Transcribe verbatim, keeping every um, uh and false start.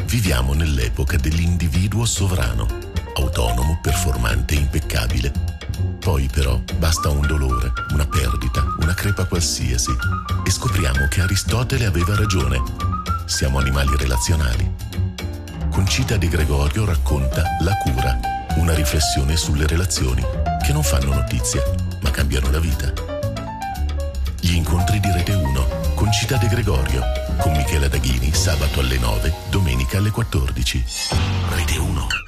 Viviamo nell'epoca dell'individuo sovrano, autonomo, performante e impeccabile. Poi però basta un dolore, una perdita, una crepa qualsiasi e scopriamo che Aristotele aveva ragione. Siamo animali relazionali. Concita De Gregorio racconta La cura, una riflessione sulle relazioni che non fanno notizia, ma cambiano la vita. Gli incontri di Rete uno, Concita De Gregorio, con Michela Daghini, sabato alle nove, domenica alle quattordici. Rete uno.